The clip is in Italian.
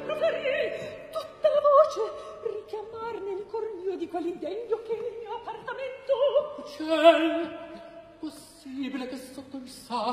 proferii tutta la voce, richiamarne il cor mio di quell'indegno che è il mio appartamento. Ciel, possibile che sotto il sacro